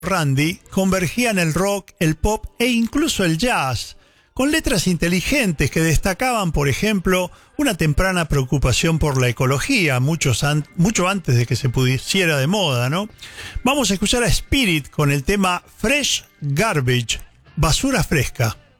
Randy convergían el rock, el pop e incluso el jazz, con letras inteligentes que destacaban, por ejemplo, una temprana preocupación por la ecología, mucho antes de que se pusiera de moda, ¿no? Vamos a escuchar a Spirit con el tema Fresh Garbage, basura fresca.